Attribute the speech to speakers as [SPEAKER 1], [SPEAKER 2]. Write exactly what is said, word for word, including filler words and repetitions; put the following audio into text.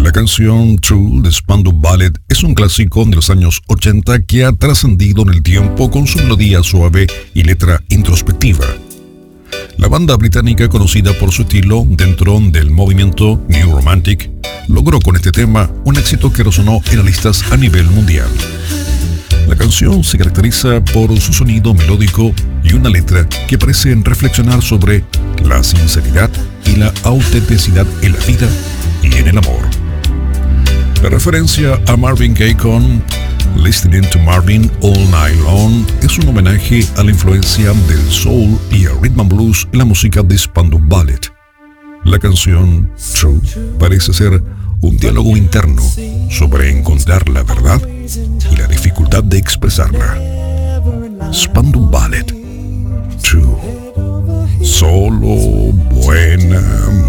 [SPEAKER 1] La canción True de Spandau Ballet es un clásico de los años ochenta que ha trascendido en el tiempo con su melodía suave y letra introspectiva. La banda británica, conocida por su estilo dentro del movimiento New Romantic, logró con este tema un éxito que resonó en las listas a nivel mundial. La canción se caracteriza por su sonido melódico y una letra que parece reflexionar sobre la sinceridad y la autenticidad en la vida y en el amor. La referencia a Marvin Gaye con Listening to Marvin All Night Long es un homenaje a la influencia del soul y el rhythm and blues en la música de Spandau Ballet. La canción True parece ser un diálogo interno sobre encontrar la verdad y la dificultad de expresarla. Spandau Ballet True. Solo buena